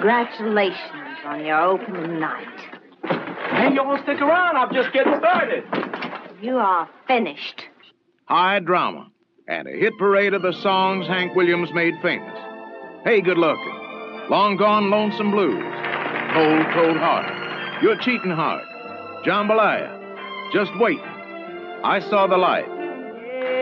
Congratulations on your opening night. Hey, you all stick around. I'm just getting started. You are finished. High drama and a hit parade of the songs Hank Williams made famous. Hey, Good Looking, Long Gone Lonesome Blues, Cold, Cold Heart, You're Cheating Hard, Jambalaya, Just Waiting, I Saw the Light,